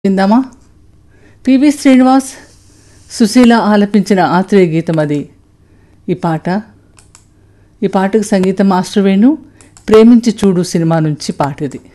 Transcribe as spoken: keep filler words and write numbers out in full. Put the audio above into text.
విందామా? పివి శ్రీనివాస్ సుశీల ఆలపించిన ఆత్రేయ గీతం అది. ఈ పాట ఈ పాటకు సంగీతం మాస్టర్ వేణు. ప్రేమించి చూడు సినిమా నుంచి పాట ఇది.